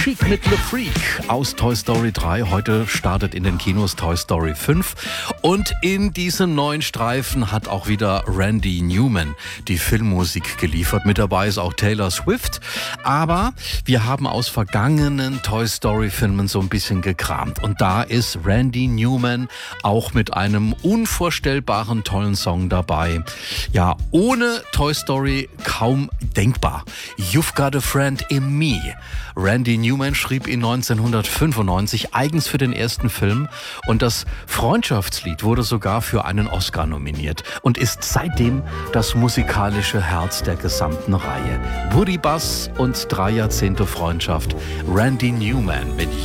Chic mit Le Freak aus Toy Story 3. Heute startet in den Kinos Toy Story 5. Und in diesem neuen Streifen hat auch wieder Randy Newman die Filmmusik geliefert. Mit dabei ist auch Taylor Swift. Aber wir haben aus vergangenen Toy Story Filmen so ein bisschen gekramt. Und da ist Randy Newman auch mit einem unvorstellbaren tollen Song dabei. Ja, ohne Toy Story kaum denkbar. You've Got a Friend in Me. Randy Newman schrieb ihn 1995 eigens für den ersten Film und das Freundschaftslied wurde sogar für einen Oscar nominiert und ist seitdem das musikalische Herz der gesamten Reihe. Woody Buzz und 3 Jahrzehnte Freundschaft. Randy Newman mit